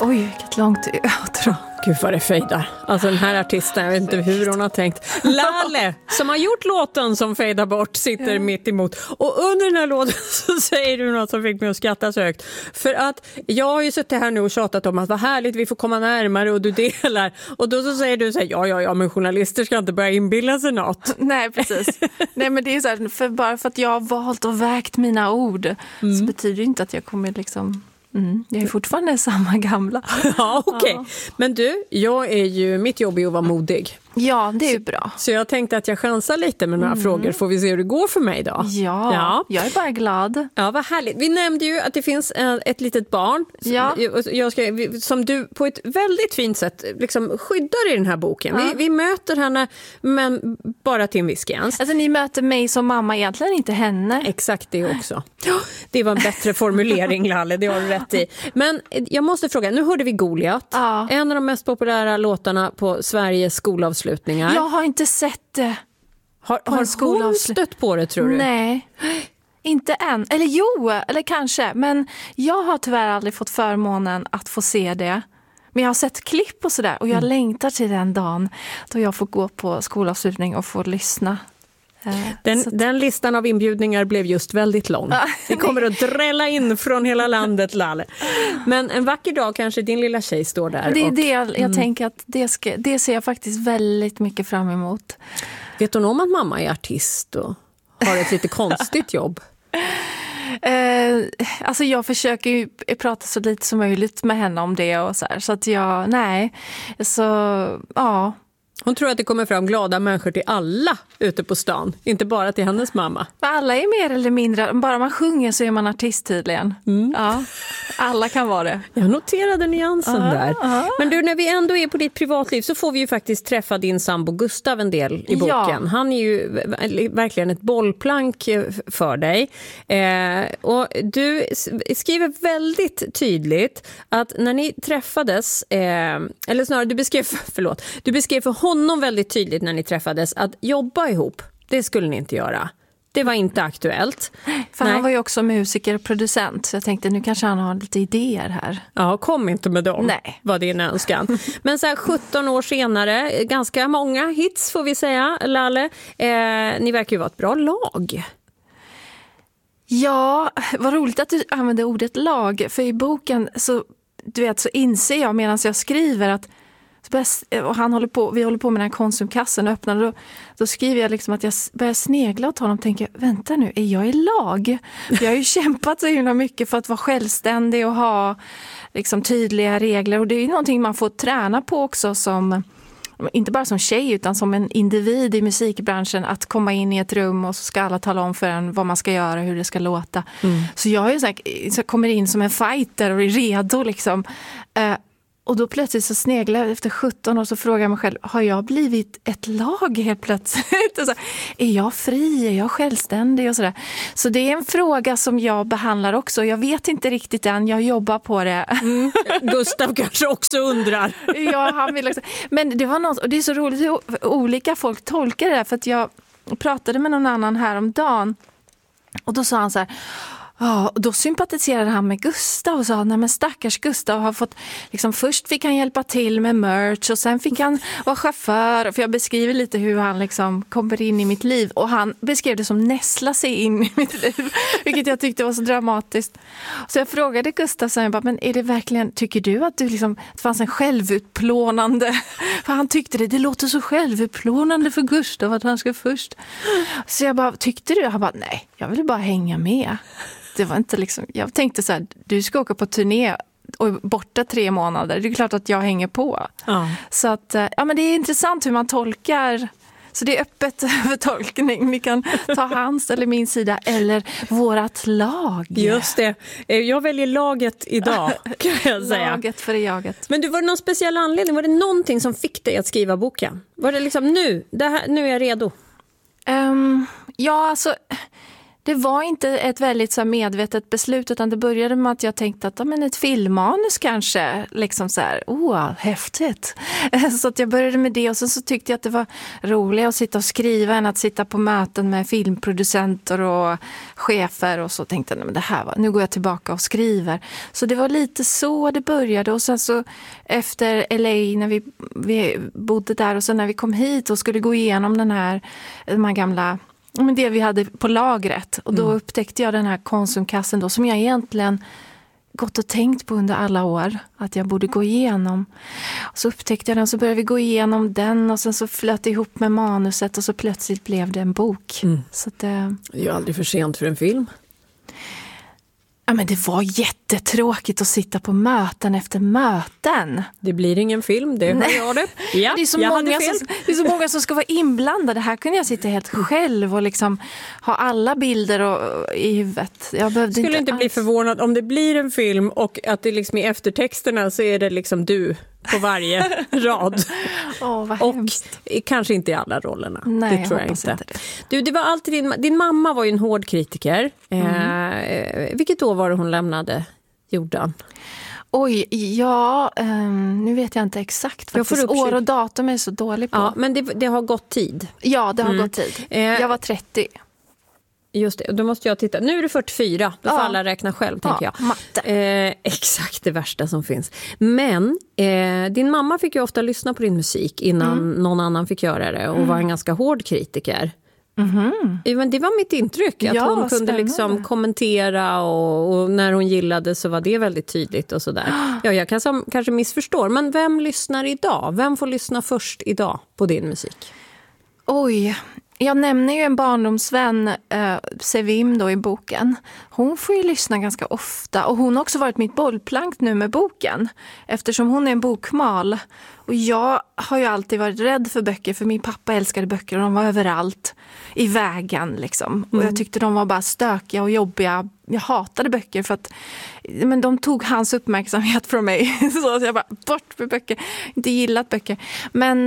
Oj, vilket långt outro. Gud vad det fejdar. Alltså den här artisten, jag vet inte hur hon har tänkt. Lale, som har gjort låten som fejdar bort, sitter mitt emot. Och under den här låten så säger du något som fick mig att skratta så högt. För att jag har ju suttit här nu och tjatat om att vad härligt, vi får komma närmare och du delar. Och då så säger du så här, ja, men journalister ska inte börja inbilla sig något. Nej, precis. Nej, men det är så här, bara för att jag har valt och vägt mina ord så betyder det inte att jag kommer liksom... jag är fortfarande samma gamla. Ja, okej. Ja. Men du, mitt jobb är att vara modig. Ja, det är ju bra. Så jag tänkte att jag chansar lite med några frågor. Får vi se hur det går för mig då? Ja, jag är bara glad. Ja, vad härligt. Vi nämnde ju att det finns ett litet barn som du på ett väldigt fint sätt liksom skyddar i den här boken. Ja. Vi möter henne, men bara till en viss gräns. Alltså ni möter mig som mamma, egentligen inte henne. Exakt det också. Det var en bättre formulering, Lalle, det har du rätt i. Men jag måste fråga, nu hörde vi Goliat. Ja. En av de mest populära låtarna på Sveriges skolavslutningar. Jag har inte sett det. Har hon stött på det, tror du? Nej, inte än. Eller jo, eller kanske. Men jag har tyvärr aldrig fått förmånen att få se det. Men jag har sett klipp och sådär. Och jag längtar till den dagen då jag får gå på skolavslutning och få lyssna. Den listan av inbjudningar blev just väldigt lång. Det kommer att drälla in från hela landet, Lalle. Men en vacker dag kanske din lilla tjej står där. Det är det jag tänker att det ser jag faktiskt väldigt mycket fram emot. Vet hon om att mamma är artist och har ett lite konstigt jobb? Alltså jag försöker ju prata så lite som möjligt med henne om det och så här. Så att ja. Hon tror att det kommer fram glada människor till alla ute på stan, inte bara till hennes mamma. Alla är mer eller mindre, bara man sjunger så är man artist tydligen. Ja, alla kan vara det. Jag noterade nyansen där. Men du, när vi ändå är på ditt privatliv så får vi ju faktiskt träffa din sambo Gustav en del i boken. Ja. Han är ju verkligen ett bollplank för dig. Och du skriver väldigt tydligt att när ni träffades, eller snarare du beskrev för honom väldigt tydligt när ni träffades att jobba ihop, det skulle ni inte göra. Det var inte aktuellt. För han var ju också musiker och producent. Så jag tänkte, nu kanske han har lite idéer här. Ja, kom inte med dem. Nej. Var din önskan. Men så här 17 år senare, ganska många hits får vi säga, Lalle. Ni verkar ju vara ett bra lag. Ja, vad roligt att du använder ordet lag. För i boken så inser jag medan jag skriver att och vi håller på med den här konsumkassen och öppnar, då skriver jag liksom att jag börjar snegla åt honom och tänker, vänta nu, är jag i lag? Jag har ju kämpat så himla mycket för att vara självständig och ha liksom tydliga regler, och det är ju någonting man får träna på också, som inte bara som tjej utan som en individ i musikbranschen, att komma in i ett rum och så ska alla tala om för en vad man ska göra, hur det ska låta. Så jag är så kommer in som en fighter och är redo liksom. Och då plötsligt så sneglar jag efter 17 år, så frågar jag mig själv, har jag blivit ett lag helt plötsligt? Och så, är jag fri? Är jag självständig? Och sådär. Så det är en fråga som jag behandlar också. Jag vet inte riktigt än, jag jobbar på det. Gustav kanske också undrar. Ja, han vill också. Men det var något, och det är så roligt hur olika folk tolkar det där. För att jag pratade med någon annan här om dagen, och då sa han så här... Ja, och då sympatiserade han med Gustav och sa, nej men stackars Gustav har fått, liksom, först fick han hjälpa till med merch och sen fick han vara chaufför, för jag beskriver lite hur han liksom kommer in i mitt liv, och han beskrev det som näsla sig in i mitt liv, vilket jag tyckte var så dramatiskt. Så jag frågade Gustav sen, men är det verkligen, tycker du att det fanns en självutplånande, för han tyckte det låter så självutplånande för Gustav att han ska först. Så jag bara, tyckte du? Han bara, nej, jag ville bara hänga med. Det var inte liksom, jag tänkte så här, du ska åka på turné och borta 3 månader. Det är klart att jag hänger på. Ja. Så att, men det är intressant hur man tolkar. Så det är öppet för tolkning. Ni kan ta hans eller min sida eller vårat lag. Just det. Jag väljer laget idag, kan jag säga. Laget för jaget. Men var det någon speciell anledning? Var det någonting som fick dig att skriva boken? Var det liksom nu är jag redo? Ja, alltså... Det var inte ett väldigt så här medvetet beslut, utan det började med att jag tänkte att ett filmmanus kanske, liksom så här, häftigt. Så att jag började med det, och sen så tyckte jag att det var roligt att sitta och skriva än att sitta på möten med filmproducenter och chefer, och så tänkte jag, nu går jag tillbaka och skriver. Så det var lite så det började, och sen så efter LA när vi bodde där, och sen när vi kom hit och skulle gå igenom de här gamla, det vi hade på lagret, och då upptäckte jag den här konsumkassen då, som jag egentligen gått och tänkt på under alla år att jag borde gå igenom. Och så upptäckte jag den, så började vi gå igenom den, och sen så flöt det ihop med manuset, och så plötsligt blev det en bok. Så att, det är ju aldrig för sent för en film. Ja, men det var jättetråkigt att sitta på möten efter möten. Det blir ingen film, det hör jag det. Ja, det är så många som ska vara inblandade. Här kunde jag sitta helt själv och liksom ha alla bilder i huvudet. Jag skulle inte bli förvånad om det blir en film och att det liksom i eftertexterna så är det liksom du på varje rad. Vad och hemskt. Kanske inte i alla rollerna. Nej, det tror jag inte. Det var alltid din mamma var ju en hård kritiker. Vilket år var det hon lämnade Jordan? Oj, nu vet jag inte exakt. Faktiskt. År och datum är så dålig på. Ja, men det har gått tid. Ja, det har gått tid. Jag var 30. Just det, då måste jag titta. Nu är det 44, då får alla räkna själv, tänker jag. Matte. Exakt det värsta som finns. Men din mamma fick ju ofta lyssna på din musik innan någon annan fick göra det, och var en ganska hård kritiker. Men det var mitt intryck, att hon kunde liksom kommentera, och när hon gillade så var det väldigt tydligt och sådär. Ja, jag kanske missförstår, men vem lyssnar idag? Vem får lyssna först idag på din musik? Oj, jag nämner ju en barndomsvän, Sevim då, i boken. Hon får ju lyssna ganska ofta, och hon har också varit mitt bollplank nu med boken, eftersom hon är en bokmal. Och jag har ju alltid varit rädd för böcker, för min pappa älskade böcker och de var överallt i vägen liksom. Och jag tyckte de var bara stökiga och jobbiga. Jag hatade böcker för att de tog hans uppmärksamhet från mig. Så jag bara, bort med böcker. Inte gillat böcker. Men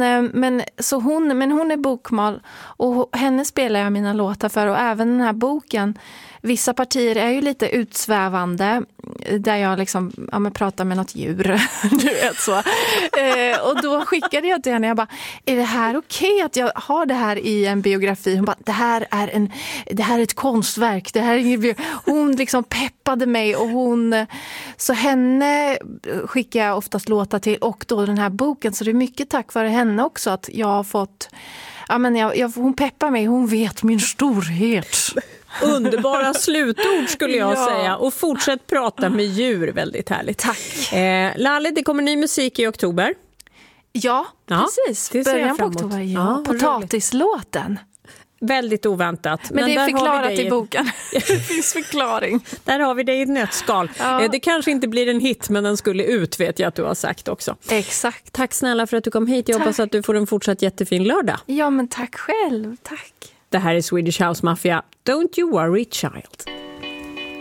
hon är bokmal, och henne spelar jag mina låtar för, och även den här boken. Vissa partier är ju lite utsvävande, där jag liksom pratar med något djur, du vet så. Och då skickade jag till henne, jag bara, är det här okej att jag har det här i en biografi? Hon bara, det här är ett konstverk, det här är hon liksom peppade mig, och så henne skickar jag oftast låtar till, och då den här boken, så det är mycket tack vare henne också att jag har fått, hon peppar mig, hon vet min storhet. Underbara slutord skulle jag säga. Och fortsätt prata med djur, väldigt härligt. Tack. Lalle, det kommer ny musik i oktober. Ja, precis. Det början på oktober. Ja, potatislåten. Väldigt oväntat. Men det är förklarat i boken. Det finns förklaring. Där har vi det i ett nötskal. Ja. Det kanske inte blir en hit, men den skulle ut, vet jag att du har sagt också. Exakt. Tack snälla för att du kom hit. Jag hoppas att du får en fortsatt jättefin lördag. Ja, men tack själv. Tack. Det här är Swedish House Mafia. Don't you worry, child.